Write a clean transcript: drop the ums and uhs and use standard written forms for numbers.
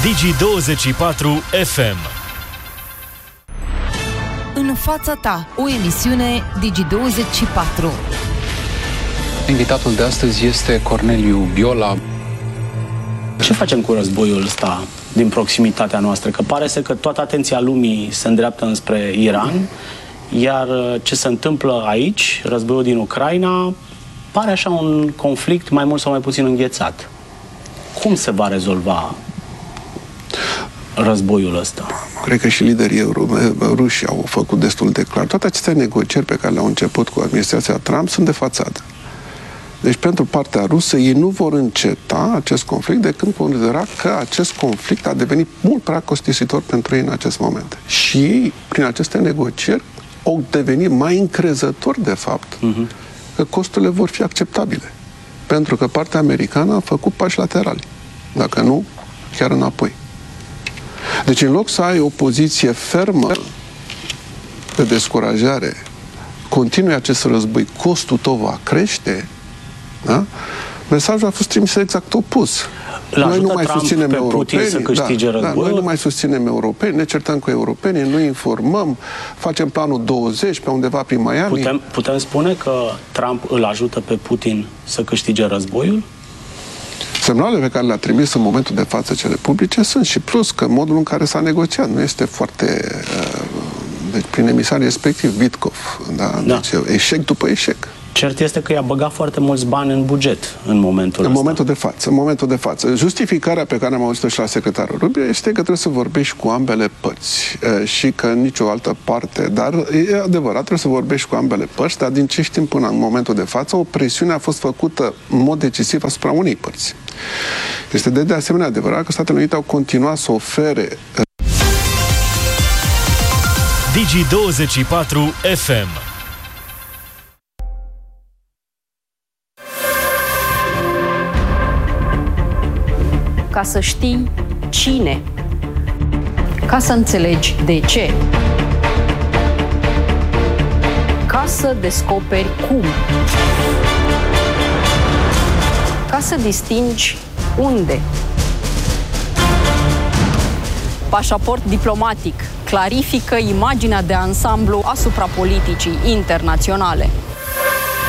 Digi24 FM. În fața ta, o emisiune Digi24. Invitatul de astăzi este Corneliu Biola. Ce facem cu războiul ăsta din proximitatea noastră? Că pare să că toată atenția lumii se îndreaptă înspre Iran, iar ce se întâmplă aici, războiul din Ucraina, pare așa un conflict mai mult sau mai puțin înghețat. Cum se va rezolva războiul ăsta? Cred că și liderii ruși au făcut destul de clar. Toate aceste negocieri pe care le-au început cu administrația Trump sunt de fațadă. Deci, pentru partea rusă, ei nu vor înceta acest conflict decât considera că acest conflict a devenit mult prea costisitor pentru ei în acest moment. Și ei, prin aceste negocieri, au devenit mai încrezători, de fapt, că costurile vor fi acceptabile. Pentru că partea americană a făcut pași laterali. Dacă nu, chiar înapoi. Deci, în loc să ai o poziție fermă de descurajare, continui acest război, costul tău va crește, da? Mesajul a fost trimis exact opus. Noi nu mai susținem europeni, să câștige războiul. Noi nu mai susținem europeni, ne certăm cu europenii, nu informăm, facem planul 20 pe undeva prin Miami. Putem spune că Trump îl ajută pe Putin să câștige războiul? Semnalele pe care le-a trimis în momentul de față cele publice sunt și plus că modul în care s-a negociat nu este foarte... deci prin emisarii respectiv, Witkoff. Da? Deci eșec după eșec. Cert este că i-a băgat foarte mulți bani în buget în momentul ăsta. În momentul de față. Justificarea pe care am auzit-o și la secretarul Rubio este că trebuie să vorbești cu ambele părți și că în nicio altă parte. Dar e adevărat, trebuie să vorbești cu ambele părți, dar din ce știm până în momentul de față, o presiune a fost făcută în mod decisiv asupra unei părți. Este de asemenea adevărat că Statele Unite au continuat să ofere Digi24 FM. Ca să știi cine, ca să înțelegi de ce, ca să descoperi cum, ca să distingi unde. Pașaport diplomatic clarifică imaginea de ansamblu asupra politicii internaționale.